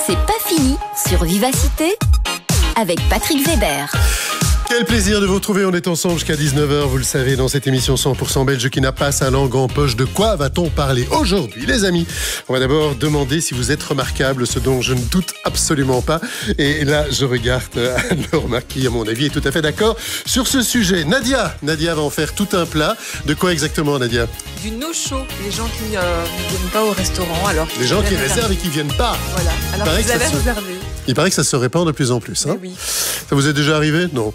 C'est pas fini sur Vivacité avec Patrick Weber. Quel plaisir de vous retrouver, on est ensemble jusqu'à 19h, vous le savez, dans cette émission 100% belge qui n'a pas sa langue en poche. De quoi va-t-on parler aujourd'hui, les amis? On va d'abord demander si vous êtes remarquable, ce dont je ne doute absolument pas. Et là, je regarde Anne-Laure qui, à mon avis, est tout à fait d'accord sur ce sujet. Nadia va en faire tout un plat. De quoi exactement, Nadia? Du no-show, les gens qui ne viennent pas au restaurant. Alors les gens qui réservent et qui ne viennent pas. Voilà, alors vous avez réservé. Il paraît que ça se répand de plus en plus. Hein? Oui. Ça vous est déjà arrivé? Non.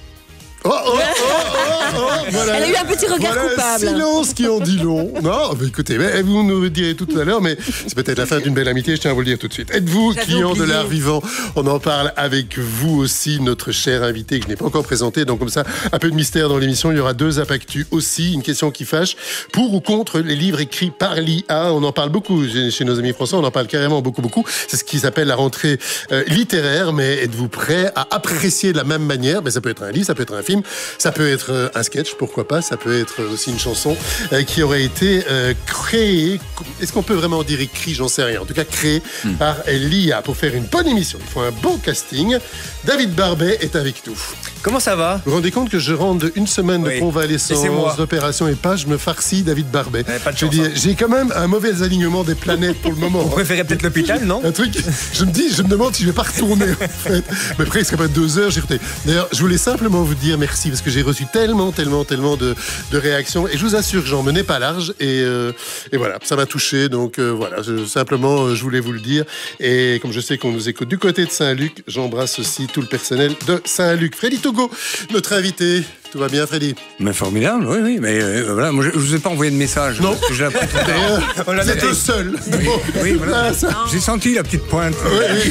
Voilà. Elle a eu un petit regard coupable. Silence qui en dit long. Non, mais écoutez, vous nous le direz tout à l'heure, mais c'est peut-être la fin d'une belle amitié, je tiens à vous le dire tout de suite. Êtes-vous client de l'art vivant? On en parle avec vous aussi, notre cher invité que je n'ai pas encore présenté. Donc comme ça, un peu de mystère dans l'émission. Il y aura deux apactus aussi, une question qui fâche. Pour ou contre les livres écrits par l'IA? On en parle beaucoup chez nos amis français, on en parle carrément beaucoup. C'est ce qui s'appelle la rentrée littéraire, mais êtes-vous prêt à apprécier de la même manière? Ça peut être un livre, ça peut être un film, ça peut être un sketch, pourquoi pas, ça peut être aussi une chanson qui aurait été créée, est-ce qu'on peut vraiment dire écrit, j'en sais rien, en tout cas créée par l'IA. Pour faire une bonne émission, il faut un bon casting. David Barbet est avec nous. Comment ça va? Vous vous rendez compte que je rentre une semaine de convalescence, d'opération et pas, je me farcis David Barbet. Je dis, j'ai quand même un mauvais alignement des planètes pour le moment. Vous préférez peut-être l'hôpital, non? Un truc, je me demande si je vais pas retourner en fait. Mais après, c'est pas 2 heures, j'ai retourné. D'ailleurs, je voulais simplement vous dire merci parce que j'ai reçu tellement de réactions et je vous assure que j'en menais pas large et voilà, ça m'a touché. Donc voilà, simplement, je voulais vous le dire. Et comme je sais qu'on nous écoute du côté de Saint-Luc, j'embrasse aussi tout le personnel de Saint-Luc. Freddy Togo, notre invité. Tout va bien, Freddy? Mais formidable, oui. Mais voilà, moi, je vous ai pas envoyé de message. Non. J'ai appris tout à l'heure. Vous êtes le seul. Oui, voilà. J'ai senti la petite pointe. Oui.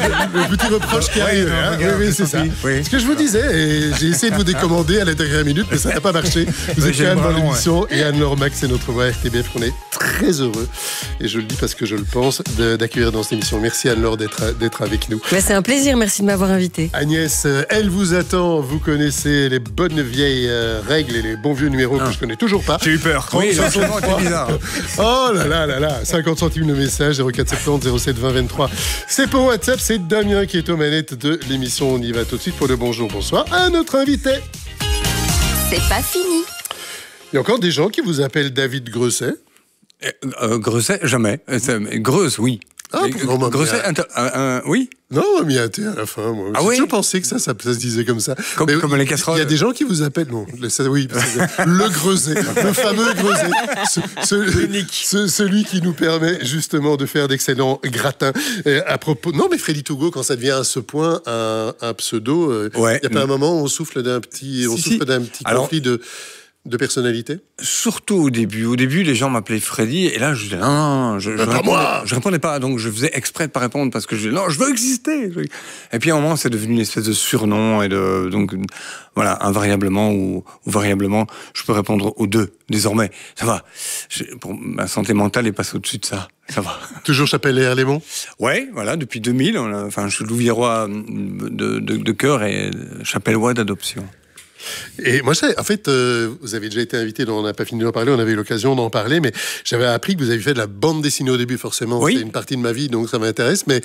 Le petit reproche qui arrive. Oui, c'est ça. Oui. Ce que je vous disais, et j'ai essayé de vous décommander à la dernière minute, mais ça n'a pas marché. Vous êtes quand même dans l'émission. Et Anne-Laure Max, c'est notre voix RTBF. On est très heureux, et je le dis parce que je le pense, d'accueillir dans cette émission. Merci Anne-Laure d'être avec nous. Mais c'est un plaisir, merci de m'avoir invité. Agnès, elle vous attend. Vous connaissez les bonnes vieilles règles et les bons vieux numéros que je connais toujours pas. J'ai eu peur. Oui, le changement était bizarre. Oh là là, 50 centimes de message, 0470 07 20 23. C'est pour WhatsApp, c'est Damien qui est aux manettes de l'émission. On y va tout de suite pour le bonjour, bonsoir à notre invité. C'est pas fini. Il y a encore des gens qui vous appellent David Greuset. Greuset, jamais. Greuze, oui. Ah, pourquoi Greuset, oui. Non, on m'a mis un T à la fin, moi. Ah j'ai oui? toujours pensé que ça se disait comme ça. Comme les casseroles. Il y a des gens qui vous appellent, non, oui, le Greuset, le fameux Greuset. Unique. Celui qui nous permet justement de faire d'excellents gratins. À propos, non, mais Freddy Togo, quand ça devient à ce point un pseudo, il n'y a pas un moment où on souffle d'un petit, conflit de personnalité? Surtout au début. Au début, les gens m'appelaient Freddy, et là, je disais non, je répondais pas. Donc, je faisais exprès de pas répondre parce que je disais non, je veux exister. Et puis, à un moment, c'est devenu une espèce de surnom, et donc, voilà, invariablement ou variablement, je peux répondre aux deux, désormais. Ça va. Pour ma santé mentale est passée au-dessus de ça. Ça va. Toujours Chapelle-les-Herlémont? Ouais, voilà, depuis 2000, je suis Louviérois de cœur et Chapellois d'adoption. Et moi, en fait, vous avez déjà été invité, on n'a pas fini d'en parler, on avait eu l'occasion d'en parler, mais j'avais appris que vous avez fait de la bande dessinée au début, forcément. Oui. C'est une partie de ma vie, donc ça m'intéresse, mais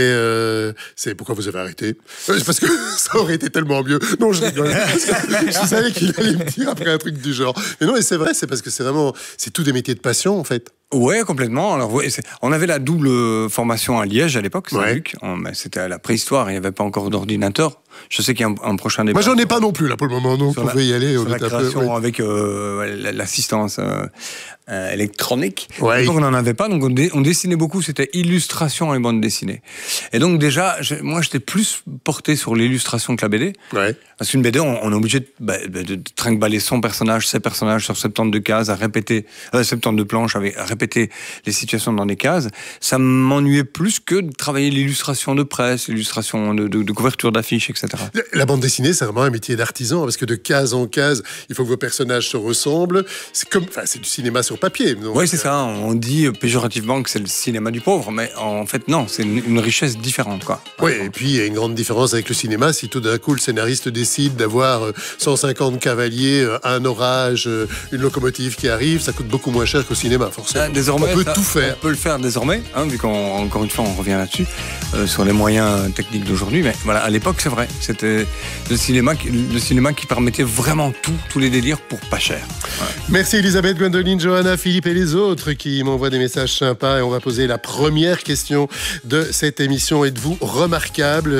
c'est pourquoi vous avez arrêté? Parce que ça aurait été tellement mieux. Non, je rigole. Je savais qu'il allait me dire après un truc du genre. Mais non, et c'est vrai, c'est parce que c'est tous des métiers de passion, en fait. Ouais, complètement. Alors, on avait la double formation à Liège à l'époque, Saint-Luc. C'était à la préhistoire, il n'y avait pas encore d'ordinateur. Je sais qu'il y a un prochain débat. Moi, j'en ai pas non plus, là, pour le moment. Donc, vous pouvez y aller. Sur la création avec l'assistance électronique. Ouais. Donc, on n'en avait pas. Donc, on dessinait beaucoup. C'était illustration et bande dessinée. Et donc, déjà, moi, j'étais plus porté sur l'illustration que la BD. Ouais. Parce qu'une BD, on est obligé de trinque-baller son personnage, ses personnages sur 72 cases, à répéter, 72 planches, à répéter les situations dans des cases. Ça m'ennuyait plus que de travailler l'illustration de presse, l'illustration de couverture d'affiches, etc. La bande dessinée, c'est vraiment un métier d'artisan, parce que de case en case, il faut que vos personnages se ressemblent. C'est du cinéma sur papier. Oui, c'est ça. On dit péjorativement que c'est le cinéma du pauvre, mais en fait, non, c'est une richesse différente, quoi. Oui, et puis il y a une grande différence avec le cinéma. Si tout d'un coup, le scénariste décide d'avoir 150 cavaliers, un orage, une locomotive qui arrive, ça coûte beaucoup moins cher qu'au cinéma, forcément. Désormais, on peut tout faire. On peut le faire désormais, vu qu'encore une fois, on revient là-dessus, sur les moyens techniques d'aujourd'hui. Mais voilà, à l'époque, c'est vrai. C'était le cinéma qui permettait vraiment tous les délires pour pas cher. Voilà. Merci Elisabeth, Gwendoline, Johanna, Philippe et les autres qui m'envoient des messages sympas. Et on va poser la première question de cette émission. Êtes-vous remarquable ?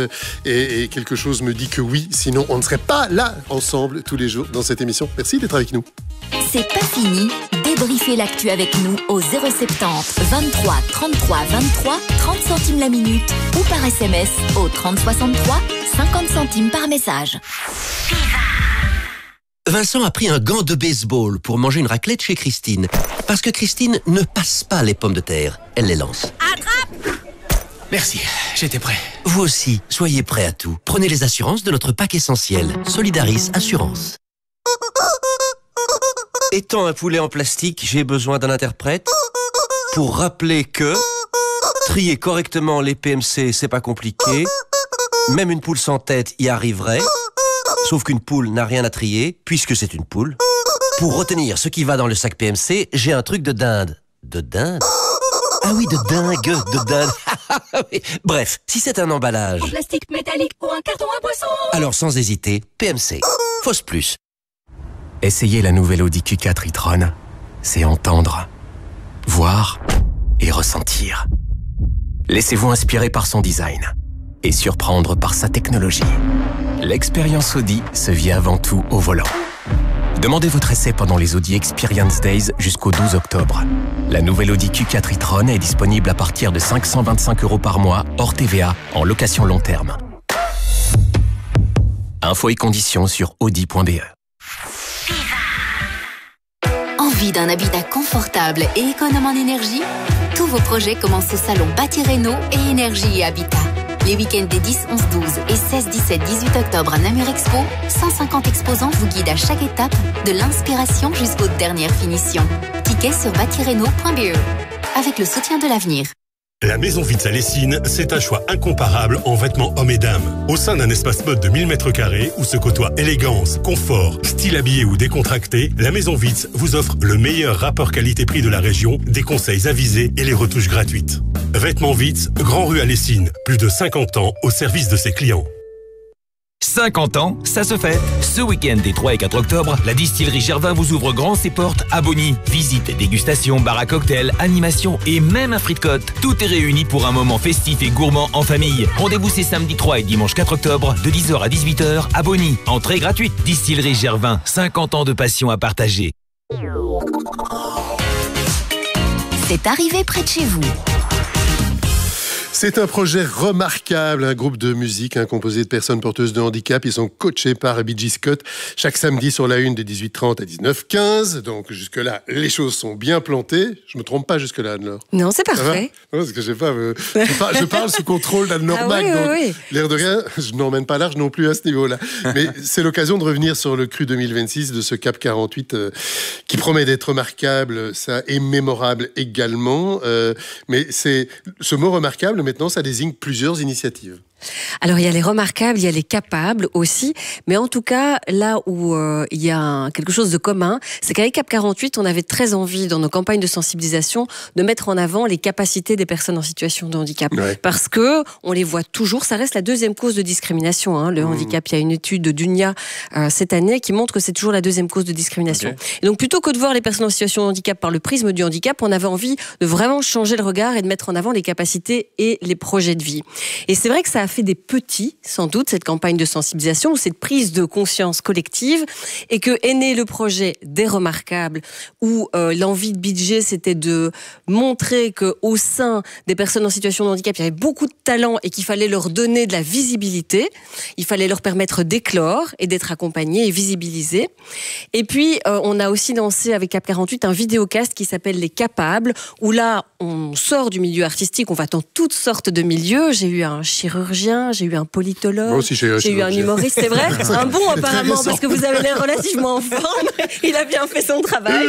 Et quelque chose me dit que oui, sinon on ne serait pas là ensemble tous les jours dans cette émission. Merci d'être avec nous. C'est pas fini. Débriefez l'actu avec nous au 070 23 33 23 30 centimes la minute ou par SMS au 30 63 50 centimes par message. Vincent a pris un gant de baseball pour manger une raclette chez Christine. Parce que Christine ne passe pas les pommes de terre, elle les lance. Attrape! Merci, j'étais prêt. Vous aussi, soyez prêts à tout. Prenez les assurances de notre pack essentiel. Solidaris Assurance. Étant un poulet en plastique, j'ai besoin d'un interprète pour rappeler que trier correctement les PMC, c'est pas compliqué. Même une poule sans tête y arriverait. Sauf qu'une poule n'a rien à trier, puisque c'est une poule. Pour retenir ce qui va dans le sac PMC, j'ai un truc de dinde. De dinde ? Ah oui, de dingue, de dinde. Bref, si c'est un emballage... En plastique métallique ou un carton à boisson. Alors sans hésiter, PMC. Fausse plus. Essayez la nouvelle Audi Q4 e-tron. C'est entendre, voir et ressentir. Laissez-vous inspirer par son design et surprendre par sa technologie. L'expérience Audi se vit avant tout au volant. Demandez votre essai pendant les Audi Experience Days jusqu'au 12 octobre. La nouvelle Audi Q4 e-tron est disponible à partir de 525 € par mois, hors TVA, en location long terme. Infos et conditions sur audi.be. Envie d'un habitat confortable et économe en énergie ? Tous vos projets commencent au salon Bâti Réno et Énergie et Habitat. Les week-ends des 10, 11, 12 et 16, 17, 18 octobre à Namur Expo, 150 exposants vous guident à chaque étape, de l'inspiration jusqu'aux dernières finitions. Tickets sur batireno.be. Avec le soutien de l'avenir. La Maison Witz à Lessines, c'est un choix incomparable en vêtements hommes et dames. Au sein d'un espace mode de 1000 m² où se côtoient élégance, confort, style habillé ou décontracté, la Maison Witz vous offre le meilleur rapport qualité-prix de la région, des conseils avisés et les retouches gratuites. Vêtements Witz, Grand Rue à Lessines, plus de 50 ans au service de ses clients. 50 ans, ça se fait. Ce week-end des 3 et 4 octobre, la distillerie Gervin vous ouvre grand ses portes à Bonny. Visite, dégustation, bar à cocktails, animation et même un frite-côte. Tout est réuni pour un moment festif et gourmand en famille. Rendez-vous ces samedi 3 et dimanche 4 octobre de 10h à 18h à Bonny. Entrée gratuite. Distillerie Gervin, 50 ans de passion à partager. C'est arrivé près de chez vous. C'est un projet remarquable, un groupe de musique composé de personnes porteuses de handicap. Ils sont coachés par B.G. Scott chaque samedi sur la une de 18h30 à 19h15. Donc jusque-là, les choses sont bien plantées. Je me trompe pas jusque-là, Anne-Laure? Non, c'est parfait. Non, parce que je sais pas, je parle sous contrôle d'Anne-Laure Mac. Oui, donc oui. l'air de rien, je n'emmène pas large non plus à ce niveau-là. Mais c'est l'occasion de revenir sur le cru 2026 de ce Cap 48 qui promet d'être remarquable, ça, et mémorable également. Mais c'est ce mot remarquable, maintenant, ça désigne plusieurs initiatives. Alors, il y a les remarquables, il y a les capables aussi. Mais en tout cas, là où il y a quelque chose de commun, c'est qu'avec Cap 48, on avait très envie, dans nos campagnes de sensibilisation, de mettre en avant les capacités des personnes en situation de handicap. Ouais. Parce que on les voit toujours. Ça reste la deuxième cause de discrimination, le handicap. Il y a une étude de Dunia cette année qui montre que c'est toujours la deuxième cause de discrimination. Okay. Et donc, plutôt que de voir les personnes en situation de handicap par le prisme du handicap, on avait envie de vraiment changer le regard et de mettre en avant les capacités et les projets de vie. Et c'est vrai que ça a fait des petits, sans doute, cette campagne de sensibilisation, cette prise de conscience collective, et que est né le projet des Remarquables, où l'envie de BJ, c'était de montrer qu'au sein des personnes en situation de handicap, il y avait beaucoup de talent et qu'il fallait leur donner de la visibilité, il fallait leur permettre d'éclore et d'être accompagnés et visibilisés. Et puis, on a aussi lancé avec Cap 48 un vidéocast qui s'appelle Les Capables, où là, on sort du milieu artistique, on va dans toutes sortes de milieux. J'ai eu un chirurgien, chirurgien, j'ai eu un politologue, Moi aussi, j'ai eu un humoriste, c'est vrai. Un bon apparemment, parce que vous avez l'air relativement en forme. Il a bien fait son travail.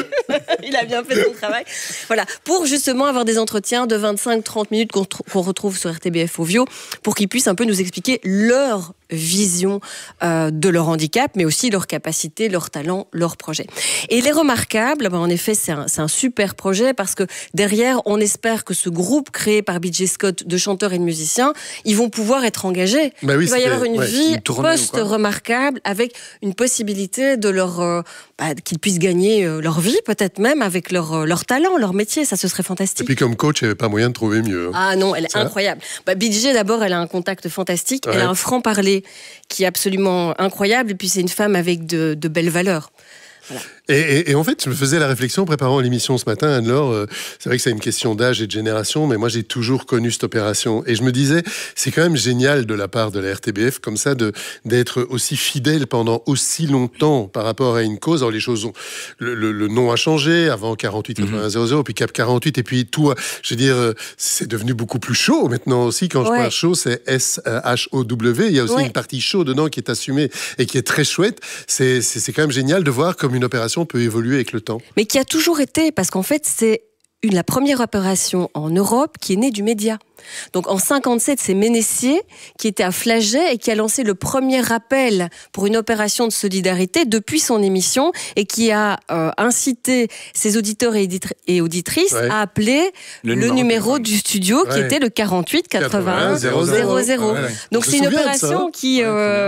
Voilà, pour justement avoir des entretiens de 25-30 minutes qu'on retrouve sur RTBF Ovio, pour qu'ils puissent un peu nous expliquer leur vision de leur handicap, mais aussi leur capacité, leur talent, leur projet. Et les Remarquables, en effet, c'est un super projet parce que derrière, on espère que ce groupe créé par BJ Scott de chanteurs et de musiciens, ils vont pouvoir être engagés. Bah oui, il va y avoir une vie tournée post-Remarquable avec une possibilité de qu'ils puissent gagner leur vie, peut-être même avec leur talent, leur métier. Ça, ce serait fantastique. Et puis comme coach, il n'y avait pas moyen de trouver mieux. Ah non, elle est incroyable. BJ, d'abord, elle a un contact fantastique. Ouais. Elle a un franc-parler qui est absolument incroyable. Et puis, c'est une femme avec de belles valeurs. Voilà. Et en fait, je me faisais la réflexion en préparant l'émission ce matin, Anne-Laure, c'est vrai que c'est une question d'âge et de génération, mais moi j'ai toujours connu cette opération. Et je me disais, c'est quand même génial de la part de la RTBF, comme ça, d'être aussi fidèle pendant aussi longtemps par rapport à une cause. Alors les choses ont... Le nom a changé, avant 48-80-00, puis Cap 48, et puis tout, je veux dire, c'est devenu beaucoup plus chaud maintenant aussi. Quand je parle chaud, c'est S-H-O-W. Il y a aussi une partie chaud dedans qui est assumée et qui est très chouette. C'est quand même génial de voir comme une opération peut évoluer avec le temps. Mais qui a toujours été, parce qu'en fait, c'est la première opération en Europe qui est née du média. Donc en 57, c'est Ménessier qui était à Flagey et qui a lancé le premier appel pour une opération de solidarité depuis son émission et qui a incité ses auditeurs et auditrices à appeler le numéro du studio qui était le 48 81 00. Donc c'est une opération qui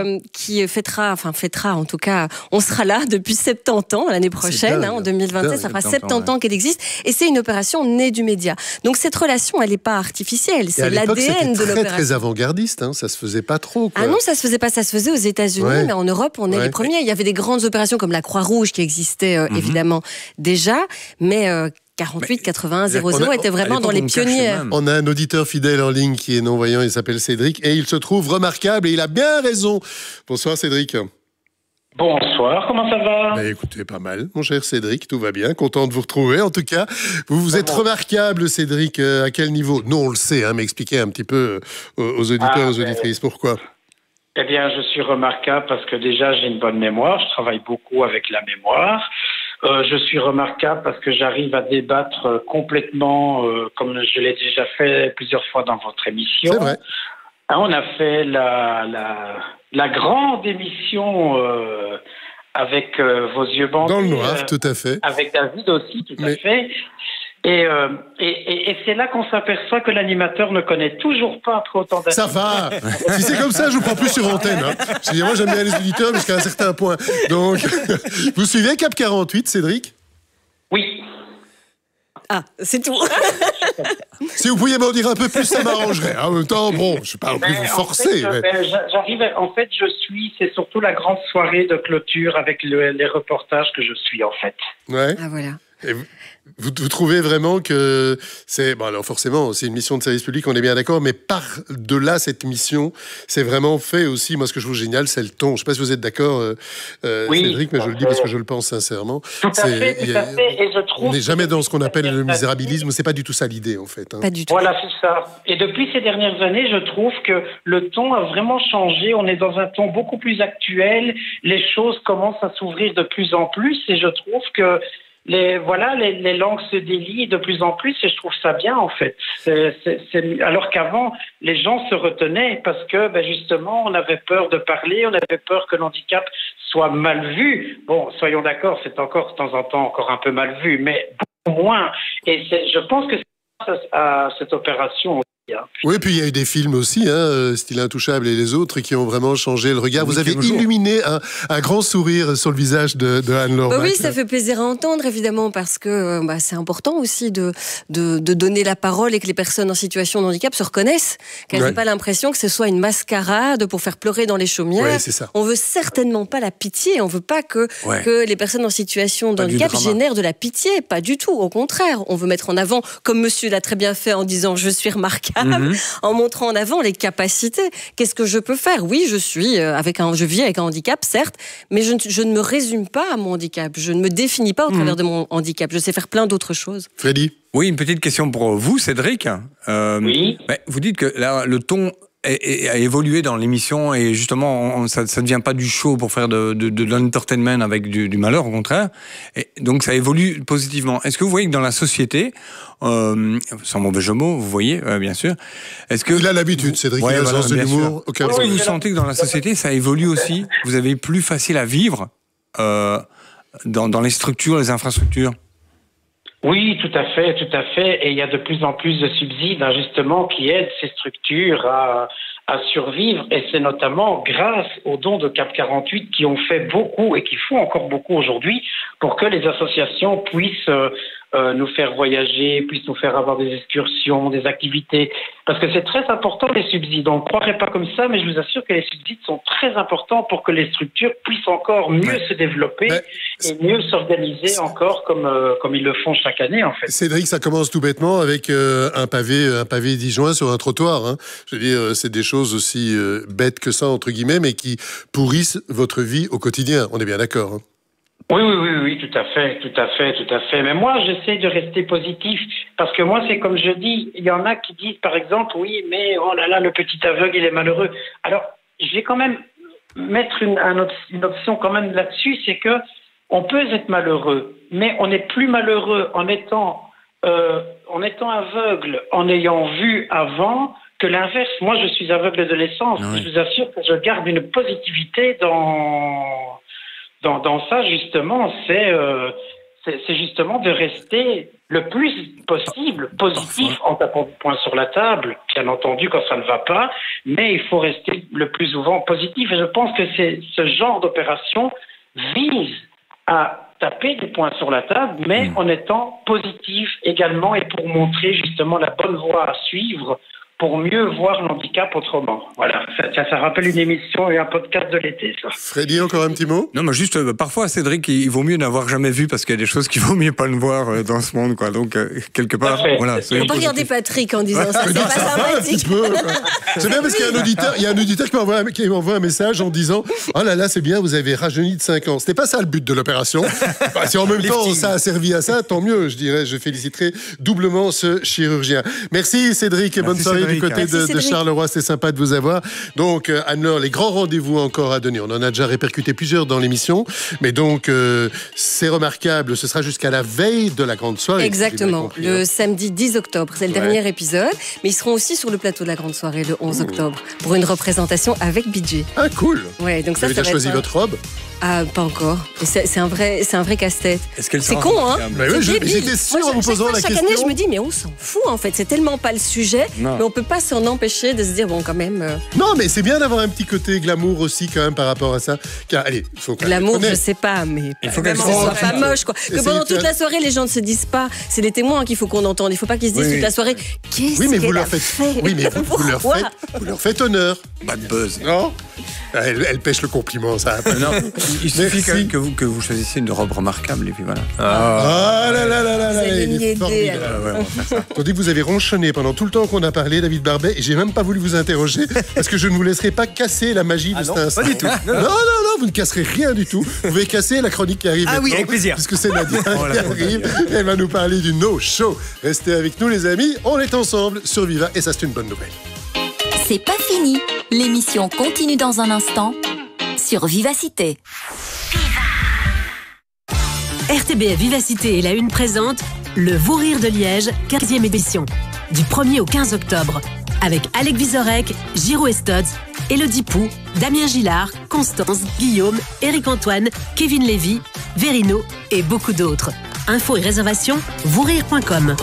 fêtera en tout cas, on sera là depuis 70 ans l'année prochaine, en 2027, ça fera 70 ans qu'elle existe et c'est une opération née du média. Donc cette relation, elle n'est pas artificielle. C'est l'ADN de l'opération. Très avant-gardiste, ça se faisait pas trop. Ah non, ça se faisait pas, ça se faisait aux États-Unis, mais en Europe, on est les premiers. Il y avait des grandes opérations comme la Croix-Rouge qui existaient évidemment déjà, mais 48, 81, 00 était vraiment dans les pionniers. On a un auditeur fidèle en ligne qui est non-voyant, il s'appelle Cédric, et il se trouve remarquable, et il a bien raison. Bonsoir Cédric. Bonsoir, comment ça va ? Écoutez, pas mal, mon cher Cédric, tout va bien, content de vous retrouver. En tout cas, vous êtes remarquable, Cédric, à quel niveau ? Nous, on le sait, mais expliquez un petit peu aux auditeurs, aux auditrices, pourquoi ? Eh bien, je suis remarquable parce que déjà, j'ai une bonne mémoire, je travaille beaucoup avec la mémoire. Je suis remarquable parce que j'arrive à débattre complètement, comme je l'ai déjà fait plusieurs fois dans votre émission. C'est vrai. On a fait la grande émission avec Vos yeux bandés. Dans le noir, tout à fait. Avec David aussi, tout à fait. Et c'est là qu'on s'aperçoit que l'animateur ne connaît toujours pas après autant d'années. Ça va. Si c'est comme ça, je vous prends plus sur antenne. Moi, j'aime bien les auditeurs jusqu'à un certain point. Donc, vous suivez Cap 48, Cédric ? Oui. Ah, c'est tout. Si vous pouviez m'en dire un peu plus, ça m'arrangerait. En même temps, bon, je ne vais pas non plus vous forcer. C'est surtout la grande soirée de clôture avec les reportages que je suis, en fait. Ouais. Ah, voilà. Et vous trouvez vraiment que c'est... Bon, alors forcément, c'est une mission de service public, on est bien d'accord, mais par-delà cette mission, c'est vraiment fait aussi, moi ce que je trouve génial, c'est le ton. Je ne sais pas si vous êtes d'accord, Cédric, mais je le dis parce que je le pense sincèrement. Tout à fait. Et je trouve on n'est jamais dans ce qu'on appelle le misérabilisme, c'est pas du tout ça l'idée, en fait. Pas du tout. Voilà, c'est ça. Et depuis ces dernières années, je trouve que le ton a vraiment changé. On est dans un ton beaucoup plus actuel. Les choses commencent à s'ouvrir de plus en plus et je trouve que les langues se délient de plus en plus et je trouve ça bien en fait. Alors qu'avant, les gens se retenaient parce que justement, on avait peur de parler, on avait peur que l'handicap soit mal vu. Bon, soyons d'accord, c'est encore de temps en temps encore un peu mal vu, mais beaucoup moins. Et je pense que c'est grâce à cette opération. Oui, puis il y a eu des films aussi, style Intouchable et les autres, qui ont vraiment changé le regard. Vous avez illuminé un grand sourire sur le visage de Anne-Laure. Oui, ça fait plaisir à entendre, évidemment, parce que c'est important aussi de donner la parole et que les personnes en situation de handicap se reconnaissent, qu'elles n'aient pas l'impression que ce soit une mascarade pour faire pleurer dans les chaumières. Ouais, c'est ça. On veut certainement pas la pitié, on veut pas que les personnes en situation de handicap génèrent de la pitié, pas du tout, au contraire. On veut mettre en avant, comme monsieur l'a très bien fait en disant « je suis remarquable », en montrant en avant les capacités. Qu'est-ce que je peux faire ? Oui, je vis avec un handicap, certes, mais je ne me résume pas à mon handicap. Je ne me définis pas au travers de mon handicap. Je sais faire plein d'autres choses. Freddy ? Oui, une petite question pour vous, Cédric. Oui. Vous dites que là, le ton a évolué dans l'émission et justement, ça ne devient pas du show pour faire de l'entertainment avec du malheur, au contraire. Et donc, ça évolue positivement. Est-ce que vous voyez que dans la société, sans mauvais jeu de mots, vous voyez, bien sûr. Est-ce que il a l'habitude, Cédric, il a le sens de l'humour. Est-ce que vous sentez que dans la société, ça évolue aussi? Vous avez plus facile à vivre dans les structures, les infrastructures? Oui, tout à fait. Et il y a de plus en plus de subsides, justement, qui aident ces structures à survivre. Et c'est notamment grâce aux dons de Cap 48 qui ont fait beaucoup et qui font encore beaucoup aujourd'hui pour que les associations puissent nous faire voyager, puissent nous faire avoir des excursions, des activités. Parce que c'est très important, les subsides. On ne croirait pas comme ça, mais je vous assure que les subsides sont très importants pour que les structures puissent encore mieux se développer et mieux s'organiser encore comme ils le font chaque année, en fait. Cédric, ça commence tout bêtement avec un pavé disjoint sur un trottoir. Hein. Je veux dire, c'est des choses aussi bêtes que ça, entre guillemets, mais qui pourrissent votre vie au quotidien. On est bien d'accord, hein. Oui, tout à fait. Mais moi, j'essaie de rester positif parce que moi, c'est comme je dis, il y en a qui disent, par exemple, oui, mais oh là là, le petit aveugle, il est malheureux. Alors, je vais quand même mettre une option quand même là-dessus, c'est que on peut être malheureux, mais on n'est plus malheureux en étant aveugle, en ayant vu avant, que l'inverse. Moi, je suis aveugle de l'essence. Oui. Je vous assure que je garde une positivité dans ça, justement, c'est justement de rester le plus possible positif en tapant du poing sur la table, bien entendu quand ça ne va pas, mais il faut rester le plus souvent positif. Et je pense que ce genre d'opération vise à taper du poing sur la table, mais en étant positif également et pour montrer justement la bonne voie à suivre pour mieux voir l'handicap autrement. Voilà, ça rappelle une émission et un podcast de l'été, ça. Freddy, encore un petit mot? Non, mais juste, parfois, Cédric, il vaut mieux n'avoir jamais vu parce qu'il y a des choses qu'il vaut mieux pas le voir dans ce monde, quoi. Donc, quelque part, voilà. Il ne faut pas regarder Patrick en disant ça, c'est pas sympathique. C'est bien parce qu'il y a un auditeur qui m'envoie un message en disant « Oh là là, c'est bien, vous avez rajeuni de 5 ans. » C'était pas ça le but de l'opération. Si en même temps, ça a servi à ça, tant mieux, je dirais. Je féliciterai doublement ce chirurgien. Merci, Cédric, et bonne soirée. Du côté de Charleroi, c'est sympa de vous avoir. Donc, Anne-Laure, les grands rendez-vous encore à donner. On en a déjà répercuté plusieurs dans l'émission. Mais donc, c'est remarquable. Ce sera jusqu'à la veille de la grande soirée. Exactement. Le samedi 10 octobre. C'est le dernier épisode. Mais ils seront aussi sur le plateau de la grande soirée le 11 octobre pour une représentation avec BJ. Ah, cool. Ouais, donc vous avez déjà choisi votre robe? Ah, pas encore. C'est un vrai casse-tête. C'est con, hein? Mais oui, j'étais sûr en vous posant la question. Chaque année, je me dis, mais on s'en fout, en fait. C'est tellement pas le sujet. Non. Mais on peut pas s'en empêcher de se dire, bon, quand même. Non, mais c'est bien d'avoir un petit côté glamour aussi, quand même, par rapport à ça. Car, allez, il faut quand même. Glamour, je sais pas, mais. Il faut qu'elle soit pas moche, quoi. Que pendant toute la soirée, les gens ne se disent pas. C'est les témoins qu'il faut qu'on entende. Il faut pas qu'ils se disent toute la soirée. Qu'est-ce qu'elle a fait? Oui, mais vous leur faites honneur. Pas de buzz. Non? Elle pêche le compliment, ça. Non, il suffit quand même que vous choisissiez une robe remarquable, et puis voilà. Ah là là là là là, il est formidable. Tandis que vous avez ronchonné pendant tout le temps qu'on a parlé, David Barbet, et j'ai même pas voulu vous interroger, parce que je ne vous laisserai pas casser la magie de cet instant. Pas du tout. Non, vous ne casserez rien du tout. Vous pouvez casser la chronique qui arrive maintenant. Oui, avec plaisir. Puisque c'est Nadia qui arrive, elle va nous parler du No Show. Restez avec nous, les amis, on est ensemble sur Viva, et ça, c'est une bonne nouvelle. C'est pas fini. L'émission continue dans un instant sur Vivacité. RTBF Vivacité et la Une présente le Vous Rire de Liège, 15e édition, du 1er au 15 octobre, avec Alec Vizorek, Giro Estods, Élodie Pou, Damien Gillard, Constance, Guillaume, Éric Antoine, Kevin Lévy, Verino et beaucoup d'autres. Infos et réservations, vousrire.com.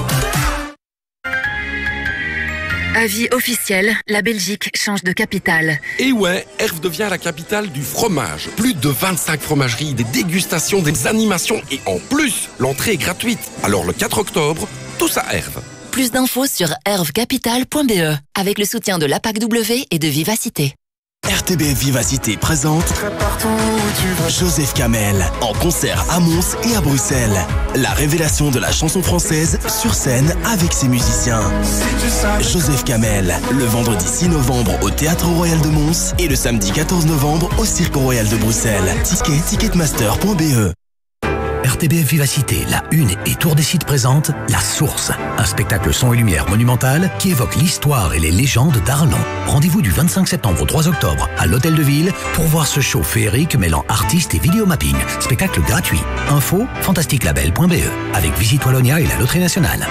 Avis officiel, la Belgique change de capitale. Et ouais, Herve devient la capitale du fromage. Plus de 25 fromageries, des dégustations, des animations et en plus, l'entrée est gratuite. Alors le 4 octobre, tous à Herve. Plus d'infos sur hervecapital.be avec le soutien de l'APAC-W et de Vivacité. RTBF Vivacité présente Joseph Kamel en concert à Mons et à Bruxelles. La révélation de la chanson française sur scène avec ses musiciens. Joseph Kamel, le vendredi 6 novembre au Théâtre Royal de Mons et le samedi 14 novembre au Cirque Royal de Bruxelles. Ticketmaster.be. RTBF Vivacité, La Une et Tour des Sites présentent La Source, un spectacle son et lumière monumental qui évoque l'histoire et les légendes d'Arlan. Rendez-vous du 25 septembre au 3 octobre à l'Hôtel de Ville pour voir ce show féerique mêlant artistes et vidéomapping. Spectacle gratuit. Info fantasticlabel.be avec Visite Wallonia et la Loterie Nationale.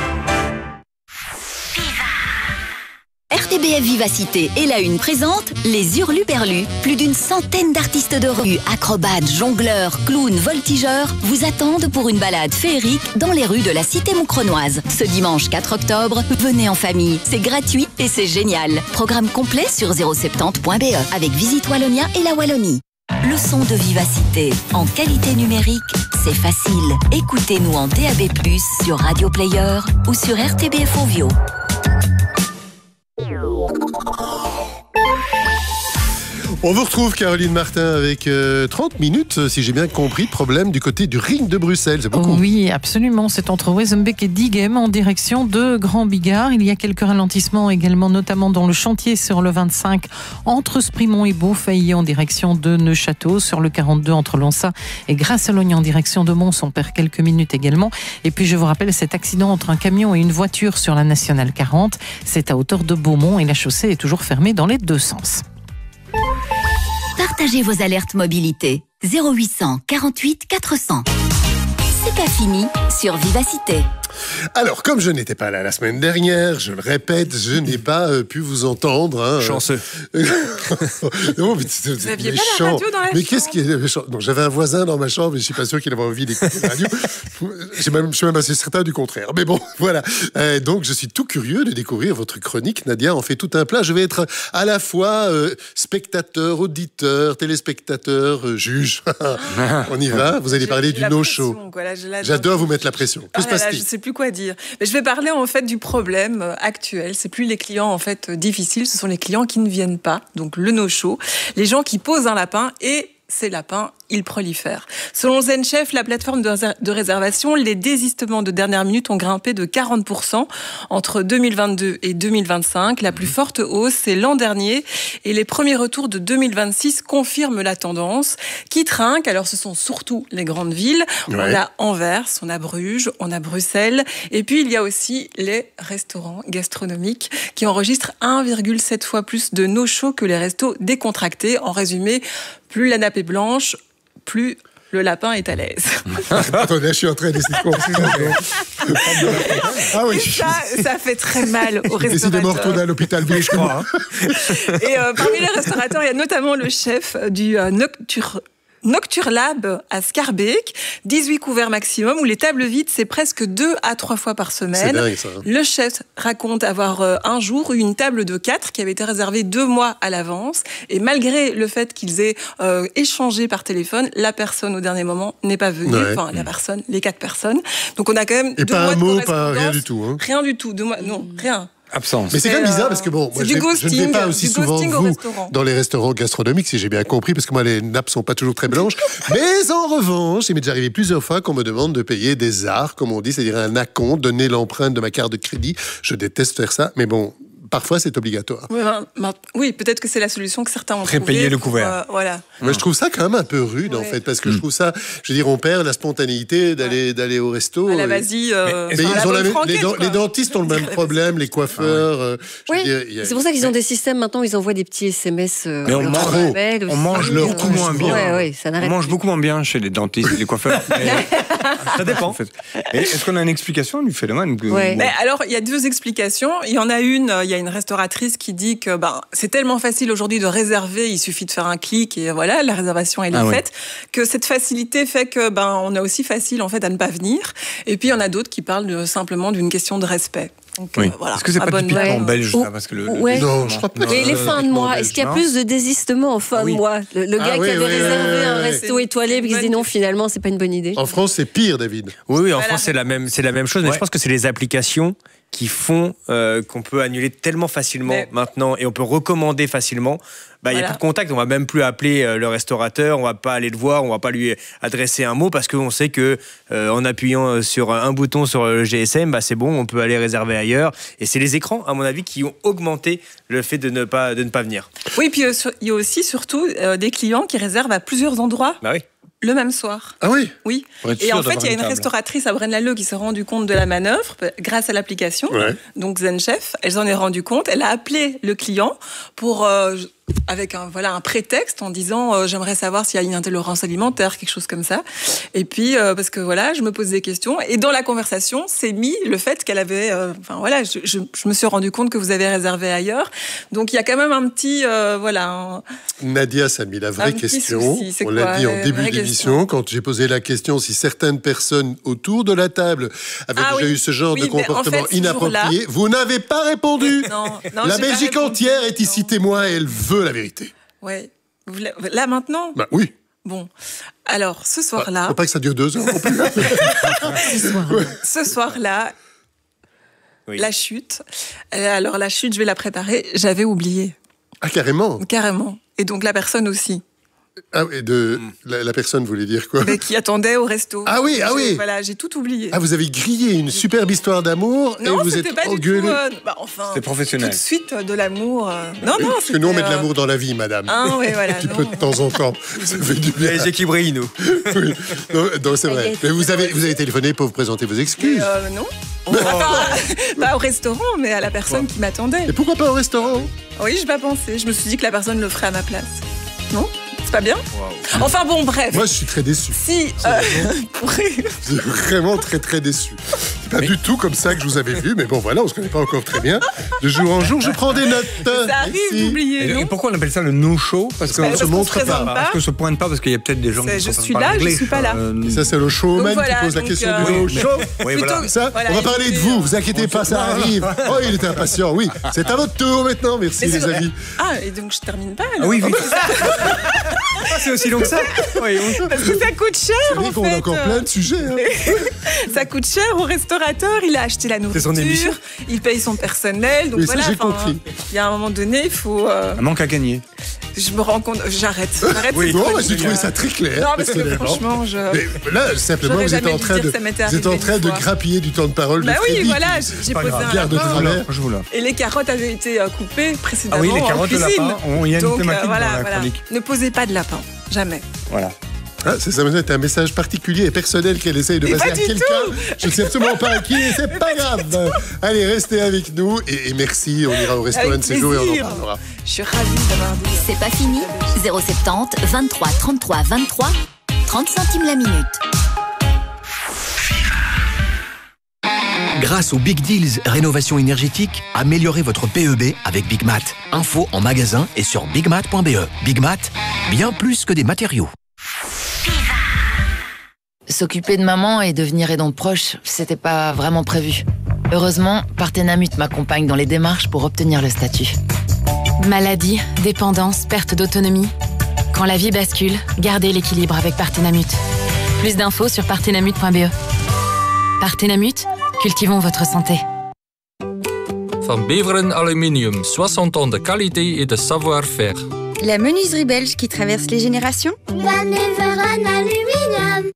RTBF Vivacité et La Une présente les Hurluberlus. Plus d'une centaine d'artistes de rue, acrobates, jongleurs, clowns, voltigeurs vous attendent pour une balade féerique dans les rues de la cité moucronoise. Ce dimanche 4 octobre, venez en famille. C'est gratuit et c'est génial. Programme complet sur 070.be avec Visite Wallonia et la Wallonie. Le son de Vivacité en qualité numérique, c'est facile. Écoutez-nous en DAB+, sur Radio Player ou sur RTBF Ovio. On vous retrouve, Caroline Martin, avec 30 minutes, si j'ai bien compris, de problème du côté du ring de Bruxelles. C'est beaucoup. Oui, absolument. C'est entre Wezenbeek et Diegem en direction de Grand Bigard. Il y a quelques ralentissements également, notamment dans le chantier sur le 25 entre Sprimont et Beaufailly en direction de Neuchâteau. Sur le 42 entre Lonsa et Grasse-Logne en direction de Mons. On perd quelques minutes également. Et puis, je vous rappelle cet accident entre un camion et une voiture sur la Nationale 40. C'est à hauteur de Beaumont et la chaussée est toujours fermée dans les deux sens. Partagez vos alertes mobilité. 0800 48 400. C'est pas fini sur Vivacité. Alors, comme je n'étais pas là la semaine dernière, je le répète, je n'ai pas pu vous entendre. Hein. Chanceux. Non, mais vous aviez pas la radio dans la mais qu'est-ce qui est méchant? Donc, j'avais un voisin dans ma chambre, mais je suis pas sûr qu'il avait envie d'écouter la radio. Je suis même assez certain du contraire. Mais bon, voilà. Donc, je suis tout curieux de découvrir votre chronique. Nadia en fait tout un plat. Je vais être à la fois spectateur, auditeur, téléspectateur, juge. On y va. Vous allez parler du no-show. J'adore vous mettre la pression. Que se passe-t-il? Je sais plus quoi dire. Mais je vais parler en fait du problème actuel. C'est plus les clients en fait difficiles, ce sont les clients qui ne viennent pas. Donc le no-show, les gens qui posent un lapin et ces lapins, ils prolifèrent. Selon ZenChef, la plateforme de réservation, les désistements de dernière minute ont grimpé de 40% entre 2022 et 2025. La plus forte hausse, c'est l'an dernier. Et les premiers retours de 2026 confirment la tendance. Qui trinque? Alors, ce sont surtout les grandes villes. Ouais. On a Anvers, on a Bruges, on a Bruxelles. Et puis, il y a aussi les restaurants gastronomiques qui enregistrent 1,7 fois plus de no-show que les restos décontractés. En résumé, plus la nappe est blanche, plus le lapin est à l'aise. Attendez, je suis en train d'essayer de comprendre. Ah oui. Et ça fait très mal aux restaurateurs. Décidément retourner à l'hôpital, je crois. Et parmi les restaurateurs, il y a notamment le chef du Nocturlab à Scarbeck, 18 couverts maximum, où les tables vides, c'est presque 2 à 3 fois par semaine. C'est dingue, ça. Le chef raconte avoir un jour eu une table de 4 qui avait été réservée 2 mois à l'avance. Et malgré le fait qu'ils aient échangé par téléphone, la personne au dernier moment n'est pas venue. Ouais. Enfin, la personne, les 4 personnes. Donc on a quand même 2 mois de correspondance. Et pas un mot, pas rien du tout. Hein. Rien du tout. 2 mois, non, rien. Absence. Mais c'est quand même bizarre parce que bon, moi, je ne vais pas aussi souvent vous dans les restaurants gastronomiques, si j'ai bien compris, parce que moi les nappes sont pas toujours très blanches. Mais en revanche, il m'est déjà arrivé plusieurs fois qu'on me demande de payer des arts, comme on dit, c'est-à-dire un acompte, donner l'empreinte de ma carte de crédit. Je déteste faire ça, mais bon. Parfois, c'est obligatoire. Oui, peut-être que c'est la solution que certains ont trouvée. Prépayer le couvert. Voilà. Mais je trouve ça quand même un peu rude, en fait, parce que je trouve ça, je veux dire, on perd la spontanéité d'aller au resto. À la vas-y. Mais les dentistes ont le même problème, les coiffeurs. Oui, c'est pour ça qu'ils ont des systèmes maintenant où ils envoient des petits SMS. Mais on mange beaucoup moins bien. Ouais, ça n'arrête on mange beaucoup moins bien chez les dentistes et les coiffeurs. Ça dépend, en fait. Est-ce qu'on a une explication du phénomène? Mais alors, il y a 2 explications. Il y en a une, il y a une restauratrice qui dit que c'est tellement facile aujourd'hui de réserver, il suffit de faire un clic et voilà, la réservation elle est faite, que cette facilité fait que on a aussi facile en fait à ne pas venir. Et puis il y en a d'autres qui parlent simplement d'une question de respect. Donc, voilà. Est-ce que c'est pas typiquement belge ça, parce que non, je crois pas. Et les fins de mois, est-ce qu'il y a plus de désistements en fin de mois? Le gars qui avait réservé un resto étoilé et qui se dit non, finalement, c'est pas une bonne idée. En France, c'est pire, David. Oui, en France, c'est la même chose, mais je pense que c'est les applications qui font qu'on peut annuler tellement facilement maintenant et on peut recommander facilement. Il n'y a plus de contact, on va même plus appeler le restaurateur, on va pas aller le voir, on va pas lui adresser un mot parce qu'on sait que en appuyant sur un bouton sur le GSM, c'est bon, on peut aller réserver ailleurs. Et c'est les écrans, à mon avis, qui ont augmenté le fait de ne pas venir. Oui, puis il y a aussi surtout des clients qui réservent à plusieurs endroits. Oui. Le même soir. Ah oui? Oui. Et en fait, il y a une restauratrice à Braine-l'Alleud qui s'est rendue compte de la manœuvre grâce à l'application. Ouais. Donc Zen Chef, elle s'en est rendue compte. Elle a appelé le client pour avec un prétexte en disant j'aimerais savoir s'il y a une intolérance alimentaire, quelque chose comme ça. Et puis parce que je me pose des questions. Et dans la conversation, s'est mis le fait qu'elle avait je me suis rendu compte que vous avez réservé ailleurs. Donc il y a quand même un petit Nadia, ça a mis la vraie question. Souci. On l'a dit en début d'émission quand j'ai posé la question si certaines personnes autour de la table avaient déjà eu ce genre de comportement inapproprié. Vous n'avez pas répondu. Non, la Belgique entière est ici témoin et elle veut la vérité. Ouais. Là maintenant? Bah oui. Bon, alors ce soir-là. Faut pas que ça dure 2 heures non plus. Ce soir-là, la chute. Alors la chute, je vais la préparer. J'avais oublié. Ah carrément. Carrément. Et donc la personne aussi. Ah oui, la personne voulait dire quoi? Qui attendait au resto. Ah oui, oui. Voilà, j'ai tout oublié. Ah, vous avez grillé une superbe histoire d'amour et vous êtes engueulé. C'était professionnel. Tout de suite de l'amour. Non. Parce que nous on met de l'amour dans la vie, madame. Ah oui, voilà. Un petit peu de temps en temps. Ça fait du bien. Les équilibrés, nous. Oui. Non, c'est vrai. Mais vous avez téléphoné pour vous présenter vos excuses. Non. Pas au restaurant, mais à la personne qui m'attendait. Et pourquoi pas au restaurant? Oui, j'ai pas pensé. Je me suis dit que la personne le ferait à ma place. Non? C'est pas bien? Wow. Enfin bon, bref. Moi, je suis très déçu. Si, je suis vraiment très très déçu. C'est pas du tout comme ça que je vous avais vu, mais bon, voilà, on se connaît pas encore très bien. De jour en jour, je prends des notes. Ça arrive d'oublier. Et pourquoi on appelle ça le no-show? Parce qu'on se montre pas. Parce qu'on se pointe pas, parce qu'il y a peut-être des gens qui je suis là, je suis pas là. Et ça, c'est le showman qui pose la question du no-show. Oui, voilà. Ça, on va parler de vous. Vous inquiétez pas, ça arrive. Oh, il était impatient. Oui, c'est à votre tour maintenant. Merci les amis. Ah, et donc je termine pas. Ah oui, vite. C'est aussi long que ça. Parce que ça coûte cher. C'est vrai qu'on a encore plein de sujets. Ça coûte cher au restaurateur. Il a acheté la nourriture. Il paye son personnel. Donc voilà. J'ai compris. Il y a un moment donné, il faut. Un manque à gagner. Je me rends compte. J'arrête. Oui, non, j'ai trouvé ça très clair. Non, parce que franchement, Mais là, simplement, vous êtes en train de grappiller du temps de parole. Bah oui, voilà. J'ai posé un lapin. Et les carottes avaient été coupées précédemment. Ah oui, les carottes de lapin. Il y a une thématique dans la chronique. Ne posez pas de lapin. Jamais. Voilà. Ah, c'est un message particulier et personnel qu'elle essaye de passer à quelqu'un. Je ne sais absolument pas à qui, mais c'est pas grave. Allez, restez avec nous et merci. On ira au restaurant de ces jours et on en parlera. Je suis ravie d'avoir dit. C'est pas fini. 070 23 33 23 30 centimes la minute. Grâce aux Big Deals Rénovation énergétique, améliorez votre PEB avec Big Mat. Info en magasin et sur bigmat.be. Big Mat, bien plus que des matériaux. S'occuper de maman et devenir aidant proche, c'était pas vraiment prévu. Heureusement, Partenamut m'accompagne dans les démarches pour obtenir le statut. Maladie, dépendance, perte d'autonomie. Quand la vie bascule, gardez l'équilibre avec Partenamut. Plus d'infos sur partenamut.be. Partenamut, cultivons votre santé. Van Beveren Aluminium, 60 ans de qualité et de savoir-faire. La menuiserie belge qui traverse les générations. Van Beveren Aluminium.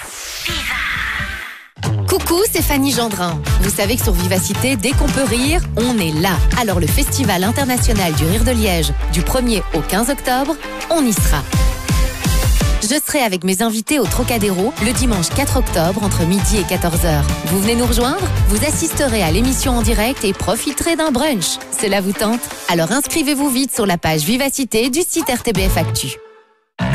Coucou, c'est Fanny Gendrin. Vous savez que sur Vivacité, dès qu'on peut rire, on est là. Alors le Festival international du rire de Liège, du 1er au 15 octobre, on y sera. Je serai avec mes invités au Trocadéro le dimanche 4 octobre entre midi et 14h. Vous venez nous rejoindre? Vous assisterez à l'émission en direct et profiterez d'un brunch. Cela vous tente? Alors inscrivez-vous vite sur la page Vivacité du site RTBF Actu.